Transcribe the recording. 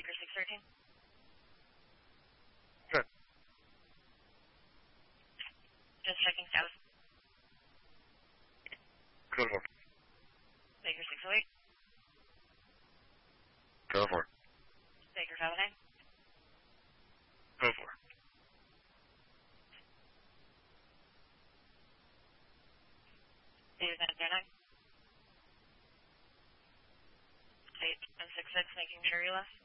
Baker 613. Good. Just checking south. Go for it. Baker 608. Go for it. Baker 509. Go for it. David 909. 8 and 66, making sure you left.